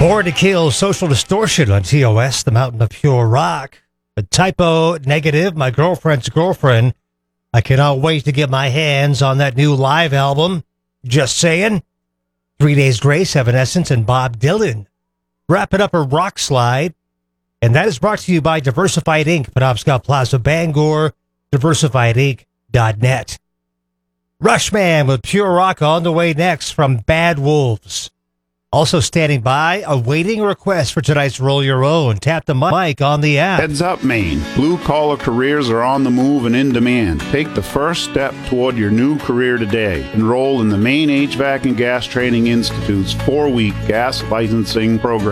Born to Kill, Social Distortion on TOS, the Mountain of Pure Rock. A Typo Negative, my girlfriend's girlfriend. I cannot wait to get my hands on that new live album. Just saying. 3 Days Grace, Evanescence, and Bob Dylan. Wrapping up a rock slide. And that is brought to you by Diversified Inc., Penobscot Plaza, Bangor, diversifiedinc.net. Rushman with Pure Rock on the way next from Bad Wolves. Also standing by, awaiting a request for tonight's Roll Your Own. Tap the mic on the app. Heads up, Maine. Blue-collar careers are on the move and in demand. Take the first step toward your new career today. Enroll in the Maine HVAC and Gas Training Institute's 4-week gas licensing program.